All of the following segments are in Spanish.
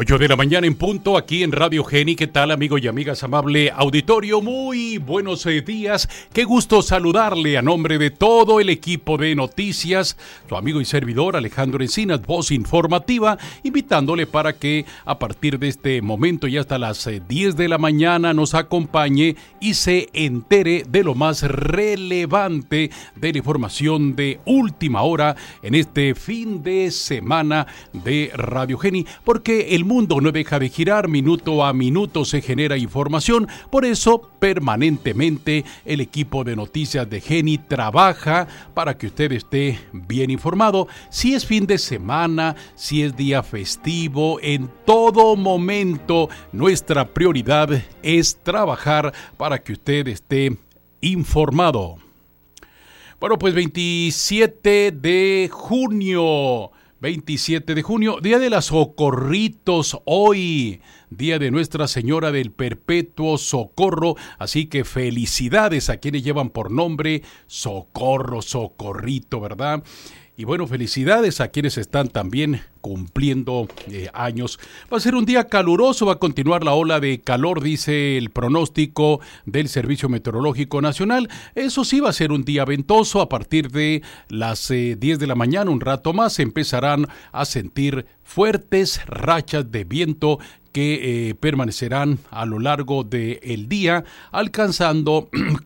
8 de la mañana en punto, aquí en Radio Geni. ¿Qué tal, amigos y amigas? Amable auditorio, muy buenos días. Qué gusto saludarle a nombre de todo el equipo de noticias, su amigo y servidor Alejandro Encinas, voz informativa, invitándole para que a partir de este momento y hasta las 10 de la mañana nos acompañe y se entere de lo más relevante de la información de última hora en este fin de semana de Radio Geni, porque el mundo no deja de girar, minuto a minuto se genera información, por eso permanentemente el equipo de noticias de Geni trabaja para que usted esté bien informado. Si es fin de semana, si es día festivo, en todo momento nuestra prioridad es trabajar para que usted esté informado. Bueno, pues 27 de junio, Día de las Socorritos hoy, Día de Nuestra Señora del Perpetuo Socorro, así que felicidades a quienes llevan por nombre Socorro, Socorrito, ¿verdad? Y bueno, felicidades a quienes están también cumpliendo años. Va a ser un día caluroso, va a continuar la ola de calor, dice el pronóstico del Servicio Meteorológico Nacional. Eso sí, va a ser un día ventoso. A partir de las 10 de la mañana, un rato más, se empezarán a sentir fuertes rachas de viento que permanecerán a lo largo del día, alcanzando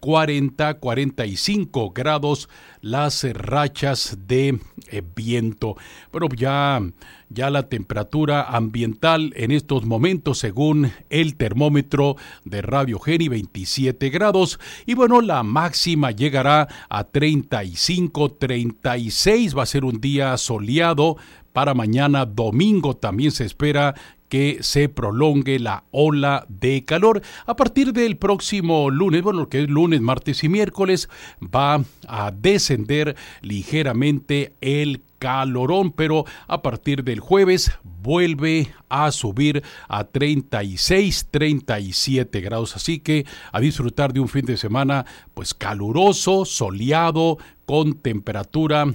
40-45 grados las rachas de viento. Bueno, ya la temperatura ambiental en estos momentos, según el termómetro de Radio Geni, 27 grados. Y bueno, la máxima llegará a 35, 36. Va a ser un día soleado. Para mañana domingo también se espera que se prolongue la ola de calor. A partir del próximo lunes, bueno, lo que es lunes, martes y miércoles, va a descender ligeramente el calorón, pero a partir del jueves vuelve a subir a 36, 37 grados. Así que a disfrutar de un fin de semana pues caluroso, soleado, con temperatura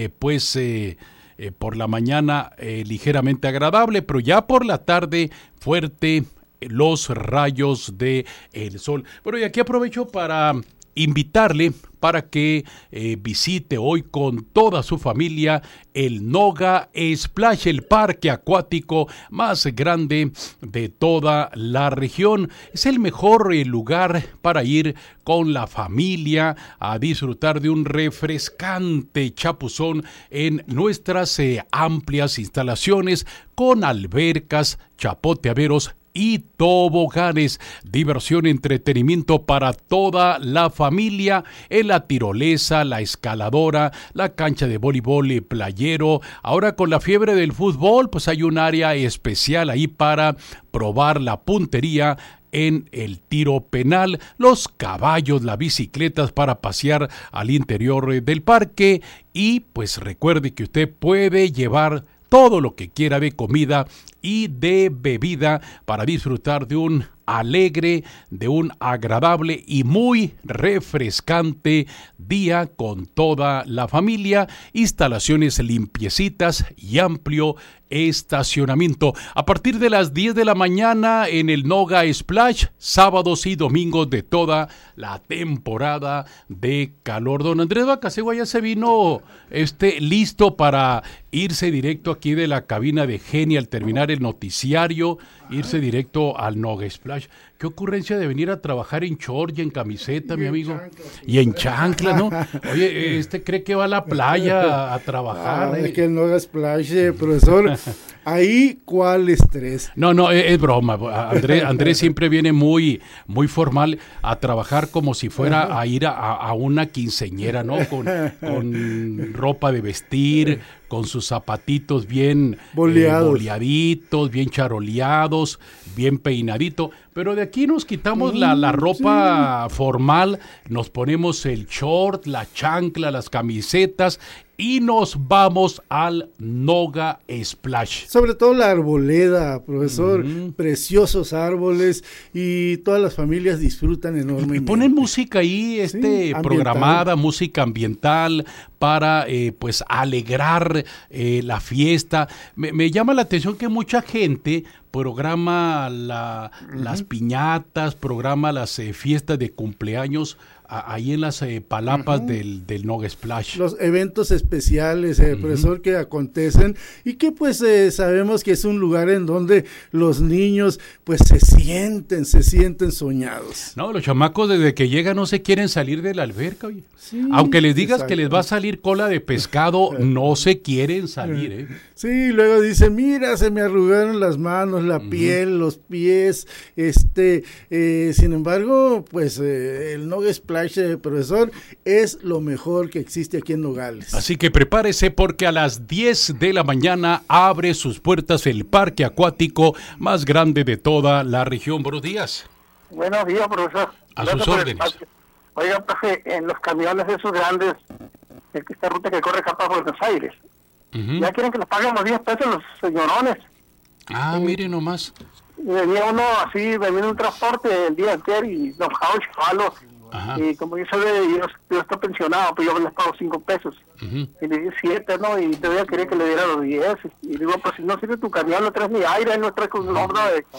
por la mañana ligeramente agradable, pero ya por la tarde fuerte los rayos del sol. Bueno, y aquí aprovecho para invitarle para que visite hoy con toda su familia el Noga Splash, el parque acuático más grande de toda la región. Es el mejor lugar para ir con la familia a disfrutar de un refrescante chapuzón en nuestras amplias instalaciones con albercas, chapoteaderos y toboganes, diversión y entretenimiento para toda la familia, en la tirolesa, la escaladora, la cancha de voleibol playero. Ahora con la fiebre del fútbol, pues hay un área especial ahí para probar la puntería en el tiro penal, los caballos, las bicicletas para pasear al interior del parque. Y pues recuerde que usted puede llevar todo lo que quiera de comida y de bebida para disfrutar de un alegre, de un agradable y muy refrescante día con toda la familia. Instalaciones limpiecitas y amplio estacionamiento. A partir de las 10 de la mañana en el Noga Splash, sábados y domingos de toda la temporada de calor. Don Andrés Bacasegua ya se vino listo para irse directo aquí de la cabina de Geni al terminar el noticiario, irse directo al Noga Splash. Qué ocurrencia de venir a trabajar en short y en camiseta, mi amigo. Y en chanclas, ¿no? Oye, cree que va a la playa a trabajar. Es que el Noga Splash, profesor, ahí cuál estrés. No, es broma. Andrés siempre viene muy formal a trabajar como si fuera a ir a una quinceñera, ¿no? Con ropa de vestir, con sus zapatitos bien boleaditos, bien charoleados, bien peinadito. Pero de aquí nos quitamos la ropa formal, nos ponemos el short, la chancla, las camisetas y nos vamos al Noga Splash. Sobre todo la arboleda, profesor, preciosos árboles y todas las familias disfrutan enormemente. Y ponen música ahí, programada, música ambiental para pues alegrar celebrar la fiesta. Me llama la atención que mucha gente programa las piñatas, programa las fiestas de cumpleaños ahí en las palapas del Noga Splash. Los eventos especiales, profesor, que acontecen y que pues sabemos que es un lugar en donde los niños pues se sienten soñados. No, los chamacos desde que llegan no se quieren salir de la alberca, oye. Sí, aunque les digas que les va a salir cola de pescado, no se quieren salir, Sí, luego dice, mira, se me arrugaron las manos, la piel, los pies, sin embargo, pues el Noga Splash, profesor, es lo mejor que existe aquí en Nogales. Así que prepárese porque a las 10 de la mañana abre sus puertas el parque acuático más grande de toda la región. Buenos días. Buenos días, profesor. A sus órdenes. Oiga, profe, en los camiones esos grandes, esta ruta que corre acá para Buenos Aires, ya quieren que les paguen los 10 pesos los señorones. Ah, mire nomás. Y venía uno así, venía un transporte el día entero y don Jauch, Palo, y como yo estoy pensionado, pues yo les pago 5 pesos. Y le di 7, ¿no? Y todavía quería que le diera los 10. Y digo, pues si no sirve tu camión, no traes ni aire, no traes un horno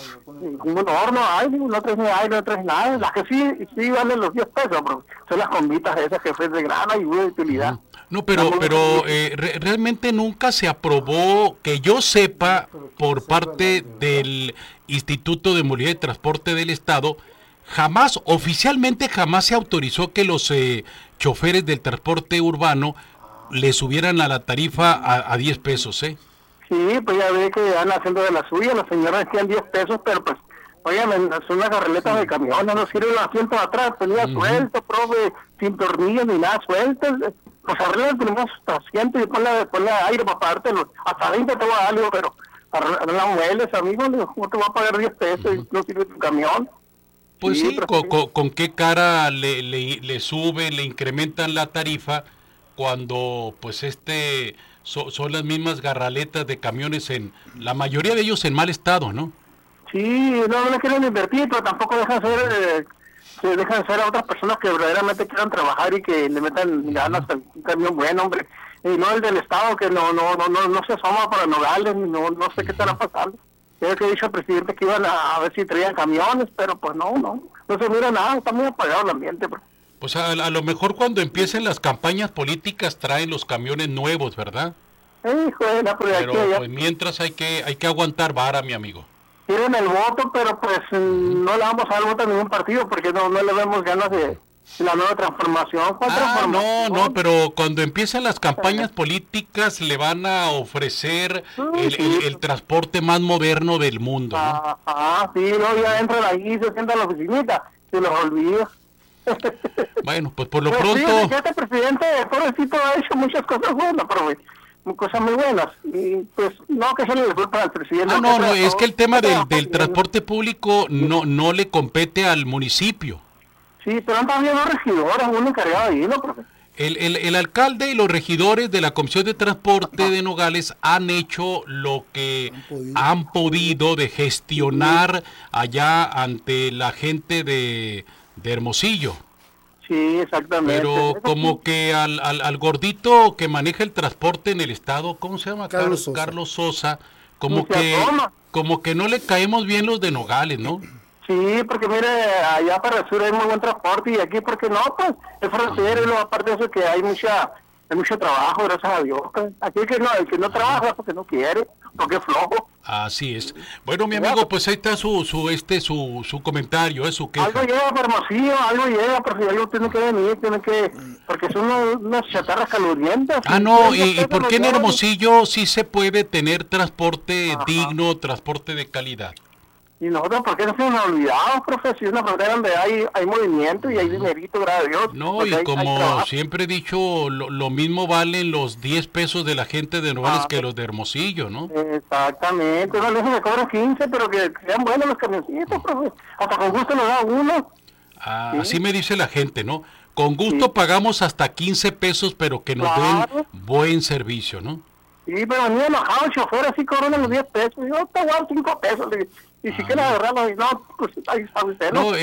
no traes ni aire, no traes nada. Las que sí valen los 10 pesos, pero son las combitas esas que fue de grana y de utilidad. No, pero realmente nunca se aprobó, que yo sepa, por parte del Instituto de Movilidad y Transporte del Estado, oficialmente jamás se autorizó que los choferes del transporte urbano le subieran a la tarifa a 10 pesos, ¿eh? Sí, pues ya ve que van haciendo de la suya, las señoras decían 10 pesos, pero pues, oigan, son unas carreletas de camiones, no sirve el asiento de atrás, tenía suelto, profe, sin tornillos ni nada suelto, pues arreglan tenemos asiento y ponle aire para pagártelo, hasta 20 te voy a dar algo, pero arreglan muebles, amigo, ¿cómo te va a pagar 10 pesos y no sirve tu camión? Pues sí, ¿con qué cara le suben, le incrementan la tarifa cuando pues son las mismas garraletas de camiones, la mayoría de ellos en mal estado, ¿no? Sí, no le quieren invertir, pero tampoco dejan ser a otras personas que verdaderamente quieran trabajar y que le metan ganas a un camión bueno, hombre. Y no el del Estado que no se asoma para Nogales, no sé qué estará pasando. Creo que he dicho al presidente que iban a ver si traían camiones, pero pues no se mira nada, está muy apagado el ambiente. Pues a lo mejor cuando empiecen las campañas políticas traen los camiones nuevos, ¿verdad? Pero pues mientras hay que aguantar vara, mi amigo. Quieren el voto, pero pues no le vamos a dar voto a ningún partido porque no le vemos ganas de la nueva transformación. No, pero cuando empiezan las campañas políticas le van a ofrecer el transporte más moderno del mundo, ¿no? Sí, no, ya entran ahí, se sientan en la oficinita, se los olvida. Bueno, pues por lo pronto... Sí, este presidente, pobrecito, ha hecho muchas cosas buenas, pero cosas muy buenas. Y pues no que se le culpa al presidente. No, es que el tema del transporte público no le compete al municipio. Sí, pero han también los regidores, uno encargado de irlo, profe. El alcalde y los regidores de la Comisión de Transporte de Nogales han hecho lo que han podido de gestionar allá ante la gente de Hermosillo. Sí, exactamente. Pero como que al gordito que maneja el transporte en el estado, ¿cómo se llama? Carlos Sosa, como que no le caemos bien los de Nogales, ¿no? Sí, porque mire, allá para el sur hay muy buen transporte y aquí, porque no, pues, es frontera y luego aparte de eso que hay mucho trabajo, gracias a Dios. Pues. Aquí el que no trabaja porque no quiere, porque es flojo. Así es. Bueno, mi amigo, pues ahí está su comentario, su queja. Algo llega para Hermosillo, algo llega, pero algo tiene que venir, porque son unas chatarras calurientas. ¿Y por qué en Hermosillo sí se puede tener transporte digno, transporte de calidad? Y nosotros, ¿por qué no se nos olvidamos, profe? Si es una frontera donde hay movimiento y hay dinerito, gracias a Dios. No, y como siempre he dicho, lo mismo valen los 10 pesos de la gente de Nogales que los de Hermosillo, ¿no? Exactamente. No, se me cobran 15, pero que sean buenos los camioncitos, profe. Hasta con gusto nos da uno. ¿Sí? Así me dice la gente, ¿no? Con gusto pagamos hasta 15 pesos, pero que nos den buen servicio, ¿no? Sí, pero ni enojado el chofer, así cobran los 10 pesos. Yo te voy a dar 5 pesos. Y si quieres agarrarlo, no, pues ahí sabe usted, ¿no?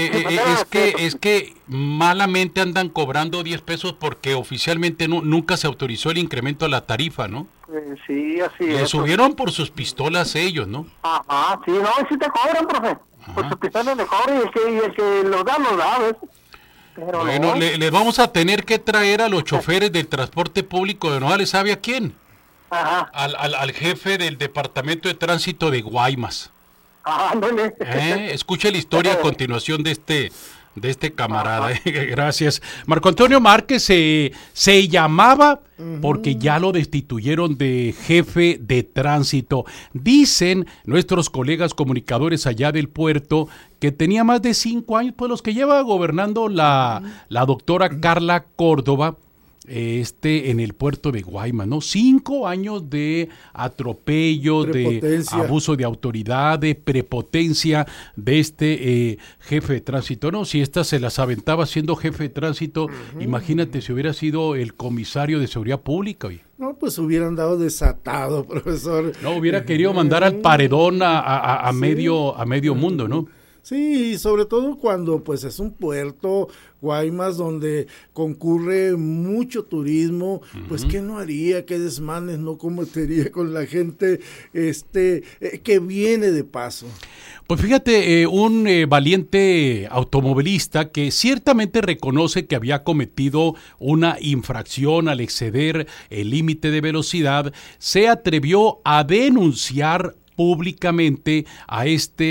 Es que malamente andan cobrando 10 pesos porque oficialmente nunca se autorizó el incremento de la tarifa, ¿no? Sí, así Le es. subieron por sus pistolas ellos, ¿no? Ajá, sí, no, sí te cobran, profe. Por sus pistolas te cobran y el que los da, ¿ves? Pero Bueno, no. le vamos a tener que traer a los choferes del transporte público de Nogales, ¿sabe a quién? Ajá, Al jefe del Departamento de Tránsito de Guaymas. ándale. Escuche la historia a continuación de este camarada. Gracias. Marco Antonio Márquez se llamaba porque ya lo destituyeron de jefe de tránsito. Dicen nuestros colegas comunicadores allá del puerto que tenía más de 5 años, pues los que lleva gobernando la doctora Carla Córdoba, en el puerto de Guaymas, ¿no? 5 años de atropello, de abuso de autoridad, de prepotencia de jefe de tránsito, ¿no? Si esta se las aventaba siendo jefe de tránsito, imagínate si hubiera sido el comisario de seguridad pública, oye. No, pues hubieran dado desatado, profesor. No, hubiera querido mandar al paredón a medio mundo, ¿no? Sí, sobre todo cuando pues es un puerto, Guaymas, donde concurre mucho turismo, pues ¿qué no haría? ¿Qué desmanes no cometería con la gente que viene de paso? Pues fíjate, un valiente automovilista que ciertamente reconoce que había cometido una infracción al exceder el límite de velocidad, se atrevió a denunciar públicamente a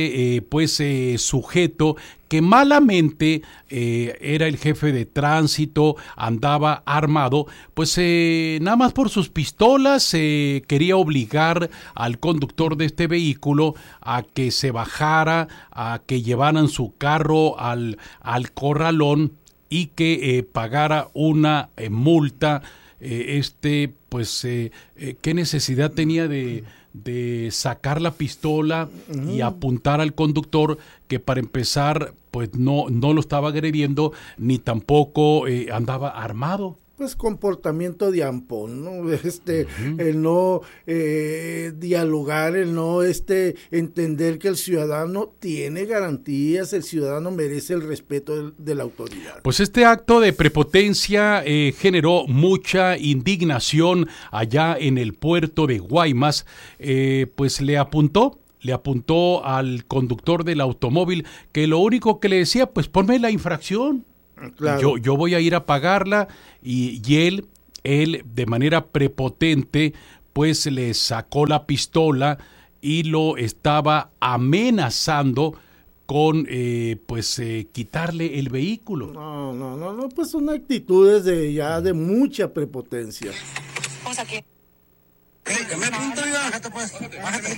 sujeto que malamente era el jefe de tránsito, andaba armado, pues nada más por sus pistolas quería obligar al conductor de este vehículo a que se bajara, a que llevaran su carro al corralón y que pagara una multa. ¿Qué necesidad tenía de sacar la pistola y apuntar al conductor, que para empezar pues no lo estaba agrediendo ni tampoco andaba armado? Pues comportamiento de ampón, ¿no? El no dialogar, el no entender que el ciudadano tiene garantías, el ciudadano merece el respeto de la autoridad. Pues este acto de prepotencia generó mucha indignación allá en el puerto de Guaymas, pues le apuntó al conductor del automóvil, que lo único que le decía, pues ponme la infracción. Claro. Yo voy a ir a pagarla, y él de manera prepotente pues le sacó la pistola y lo estaba amenazando con quitarle el vehículo. No, pues son actitudes de mucha prepotencia. Vamos aquí. Que me apunto y bájate pues. Bájate.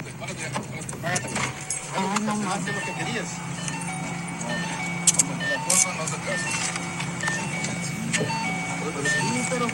No más de lo que querías. No se casa. Pero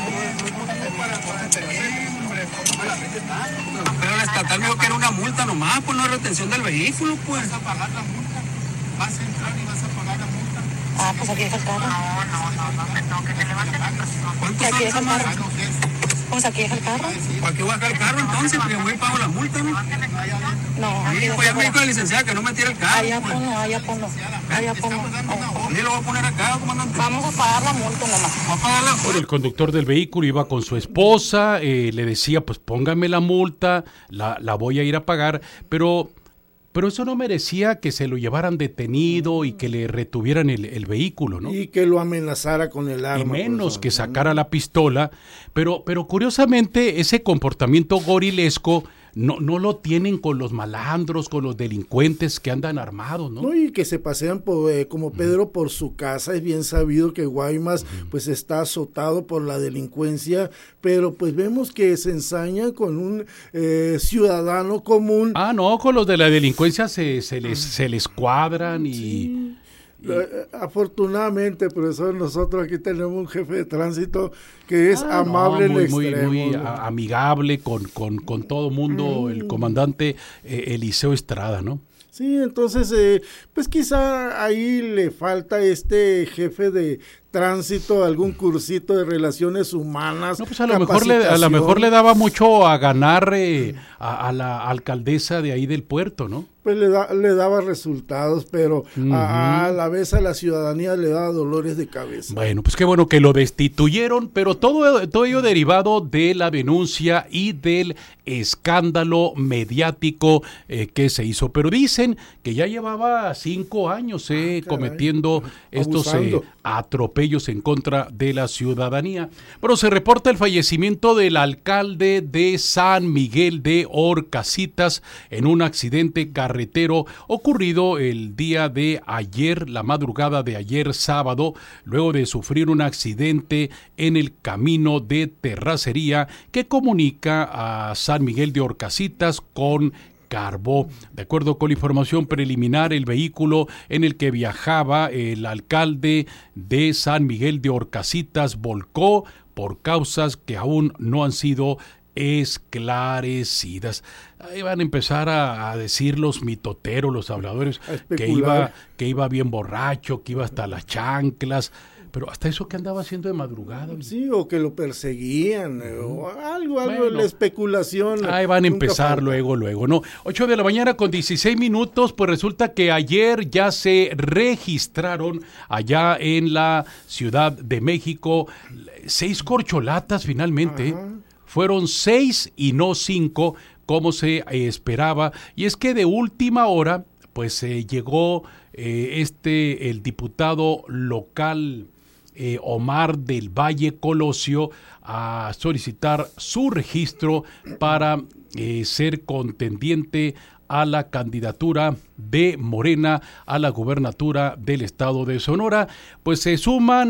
el estatal me dijo que era una multa nomás, pues no es retención del vehículo, pues. Vas a pagar la multa. Vas a entrar y vas a pagar la multa. Ah, pues aquí deja el carro. No, que te levanten. ¿Cuánto aquí deja el carro? Pues aquí deja el carro. ¿Para qué voy a dejar el carro entonces? Porque voy y pago la multa, ¿no? No. Sí, pues ya me dijo la licenciada que no me tire el carro. Allá ponlo. Sí, lo voy a poner acá, comandante. Vamos a pagar la multa nomás. ¿Va a pagarla? Bueno, el conductor del vehículo iba con su esposa, le decía, pues póngame la multa, la voy a ir a pagar, pero eso no merecía que se lo llevaran detenido y que le retuvieran el vehículo, ¿no? Y que lo amenazara con el arma. Y menos que sacara la pistola, pero curiosamente ese comportamiento gorilesco no lo tienen con los malandros, con los delincuentes que andan armados, ¿no? No, y que se pasean como Pedro por su casa. Es bien sabido que Guaymas pues está azotado por la delincuencia, pero pues vemos que se ensaña con un ciudadano común. Ah, no, con los de la delincuencia se les cuadran y... Sí. Afortunadamente, profesor, nosotros aquí tenemos un jefe de tránsito que es amable en extremo. Muy amigable con todo mundo, el comandante Eliseo Estrada, ¿no? Sí, entonces, pues quizá ahí le falta jefe de tránsito, algún cursito de relaciones humanas. No, pues a lo mejor le daba mucho a ganar a la alcaldesa de ahí del puerto, ¿no? Pues le daba resultados, pero a la vez a la ciudadanía le daba dolores de cabeza. Bueno, pues qué bueno que lo destituyeron, pero todo ello derivado de la denuncia y del escándalo mediático que se hizo. Pero dicen que ya llevaba 5 años cometiendo estos atropellos en contra de la ciudadanía. Pero se reporta el fallecimiento del alcalde de San Miguel de Horcasitas en un accidente carretero ocurrido el día de ayer, la madrugada de ayer sábado, luego de sufrir un accidente en el camino de terracería que comunica a San Miguel de Horcasitas con Carbó. De acuerdo con la información preliminar, el vehículo en el que viajaba el alcalde de San Miguel de Horcasitas volcó por causas que aún no han sido esclarecidas. Ahí van a empezar a decir los mitoteros, los habladores, que iba bien borracho, que iba hasta las chanclas, pero hasta eso que andaba haciendo de madrugada. Sí, o que lo perseguían, o algo, la especulación. Ahí van a empezar luego, ¿no? 8 de la mañana con 16 minutos, pues resulta que ayer ya se registraron allá en la Ciudad de México 6 corcholatas finalmente. Ajá. Fueron 6 y no 5, como se esperaba. Y es que de última hora, pues llegó el diputado local Omar del Valle Colosio a solicitar su registro para ser contendiente a la candidatura de Morena a la gubernatura del estado de Sonora. Pues se suma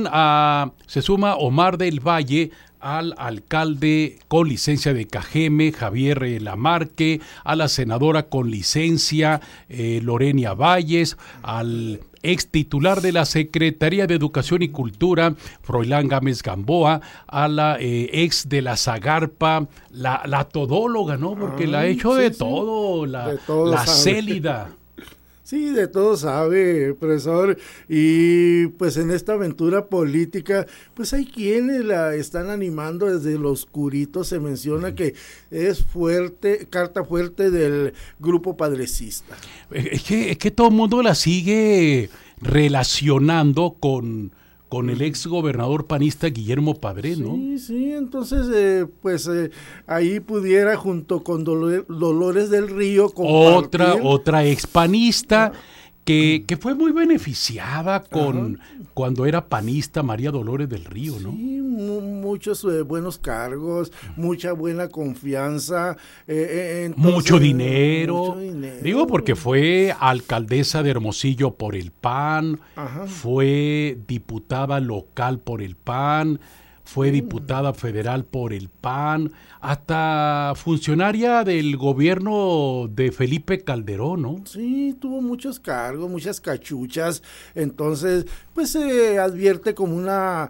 Omar del Valle al alcalde con licencia de Cajeme, Javier Lamarque, a la senadora con licencia, Lorenia Valles, al ex titular de la Secretaría de Educación y Cultura, Froilán Gámez Gamboa, a la ex de la Zagarpa, la todóloga, ¿no? Porque la ha hecho de todo, la célida. Sí, de todo sabe, profesor, y pues en esta aventura política, pues hay quienes la están animando desde lo oscurito. Se menciona que es carta fuerte del grupo padrecista. Es que todo el mundo la sigue relacionando con el ex gobernador panista Guillermo Padre, ¿no? Sí, entonces ahí pudiera junto con Dolores del Río compartir. Otra ex panista que fue muy beneficiada cuando era panista María Dolores del Río, ¿no? Sí, muchos buenos cargos, mucha buena confianza. Mucho dinero. Digo, porque fue alcaldesa de Hermosillo por el PAN, fue diputada local por el PAN, fue diputada federal por el PAN, hasta funcionaria del gobierno de Felipe Calderón, ¿no? Sí, tuvo muchos cargos, muchas cachuchas, entonces pues se advierte como una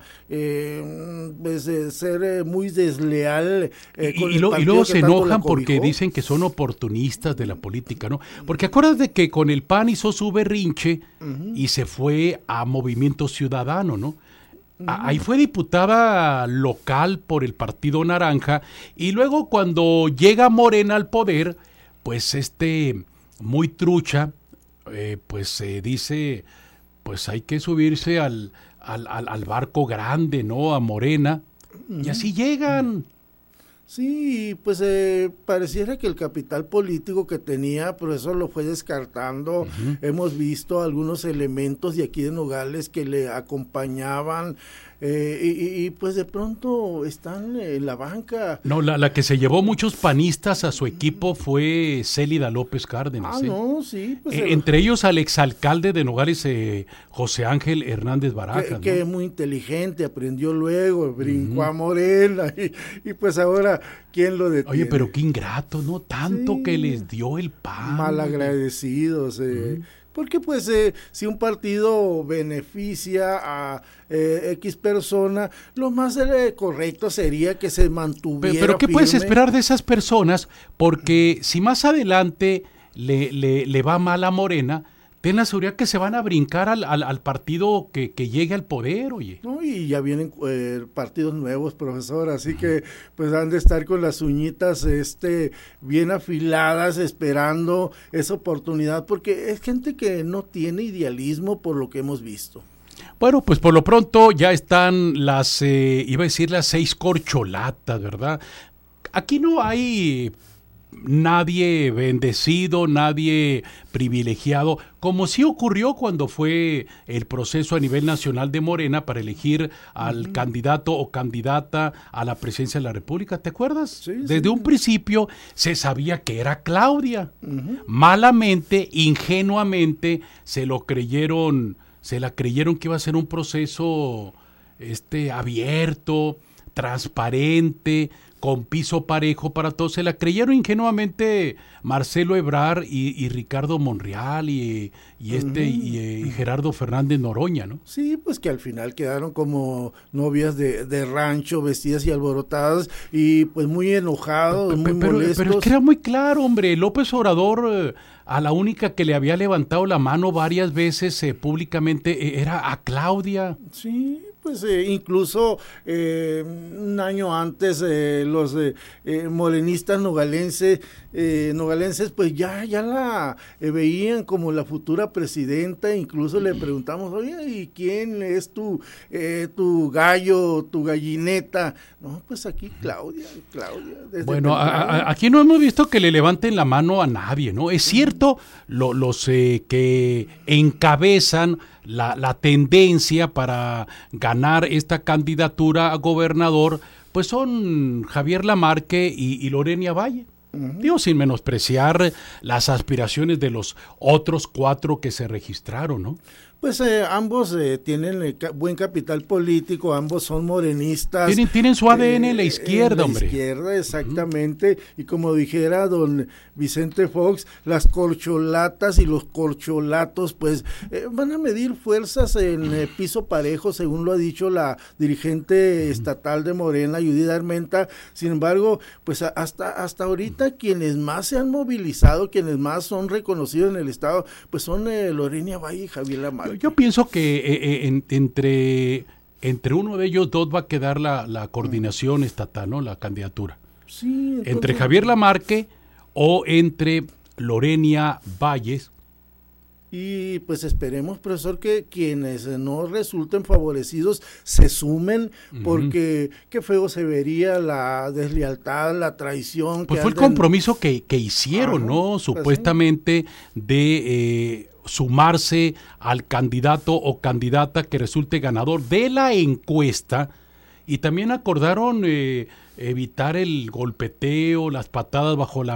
ser muy desleal con y luego se enojan porque dicen que son oportunistas de la política, ¿no? Porque acuérdate que con el PAN hizo su berrinche y se fue a Movimiento Ciudadano, ¿no? Ahí fue diputada local por el Partido Naranja y luego cuando llega Morena al poder, pues muy trucha, pues dice, pues hay que subirse al barco grande, ¿no? A Morena, y así llegan. Sí, pues pareciera que el capital político que tenía, pero eso lo fue descartando. Hemos visto algunos elementos de aquí de Nogales que le acompañaban y pues de pronto están en la banca. No, la que se llevó muchos panistas a su equipo fue Célida López Cárdenas. No, sí. Pues entre ellos al exalcalde de Nogales, José Ángel Hernández Barajas. Que es muy inteligente, aprendió luego, brincó a Morena y pues ahora, ¿quién lo detiene? Oye, pero qué ingrato, ¿no? Tanto que les dio el PAN. Malagradecidos, porque pues si un partido beneficia a X persona, lo más correcto sería que se mantuviera Pero ¿qué firme. puedes esperar de esas personas? Porque si más adelante le va mal a Morena, ten la seguridad que se van a brincar al partido que llegue al poder, oye. No, y ya vienen partidos nuevos, profesor, así que pues han de estar con las uñitas bien afiladas, esperando esa oportunidad, porque es gente que no tiene idealismo por lo que hemos visto. Bueno, pues por lo pronto ya están las 6 corcholatas, ¿verdad? Aquí no hay nadie bendecido, nadie privilegiado, como sí ocurrió cuando fue el proceso a nivel nacional de Morena para elegir al candidato o candidata a la presidencia de la República, ¿te acuerdas? Sí, Desde un principio se sabía que era Claudia. Malamente, ingenuamente, se la creyeron que iba a ser un proceso abierto, transparente, con piso parejo para todos. Se la creyeron ingenuamente Marcelo Ebrard y Ricardo Monreal y Gerardo Fernández Noroña, ¿no? Sí, pues que al final quedaron como novias de rancho, vestidas y alborotadas, y pues muy enojados, muy molestos. Pero es que era muy claro, hombre. López Obrador, a la única que le había levantado la mano varias veces públicamente, era a Claudia. Sí, pues incluso un año antes los morenistas nogalenses pues ya la veían como la futura presidenta. Incluso le preguntamos, oye, ¿y quién es tu gallo, tu gallineta? No, pues aquí Claudia. Bueno, aquí no hemos visto que le levanten la mano a nadie, ¿no? Es cierto, los que encabezan la tendencia para ganar esta candidatura a gobernador, pues son Javier Lamarque y Lorena Valle. Digo, sin menospreciar las aspiraciones de los otros 4 que se registraron, ¿no? Pues ambos tienen buen capital político, ambos son morenistas. Tienen su ADN en la izquierda, hombre. En la izquierda, exactamente. Y como dijera don Vicente Fox, las corcholatas y los corcholatos, pues van a medir fuerzas en piso parejo, según lo ha dicho la dirigente estatal de Morena, Judith Armenta. Sin embargo, pues hasta ahorita quienes más se han movilizado, quienes más son reconocidos en el estado, pues son Lorena Valle y Javier Lamarque. Yo pienso que entre uno de ellos dos va a quedar la coordinación estatal, ¿no? La candidatura. Sí, entonces, entre Javier Lamarque o entre Lorena Valles. Y pues esperemos, profesor, que quienes no resulten favorecidos se sumen, porque qué feo se vería la deslealtad, la traición. Pues fue el compromiso que hicieron, ¿no? Supuestamente de sumarse al candidato o candidata que resulte ganador de la encuesta, y también acordaron evitar el golpeteo, las patadas bajo la